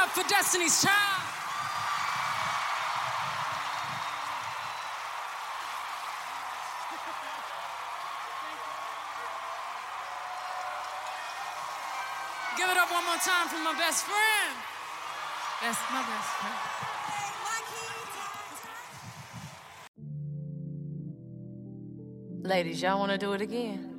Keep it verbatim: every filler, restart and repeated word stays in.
up for Destiny's Child. Give it up one more time for my best friend. That's my best friend. Ladies, y'all want to do it again?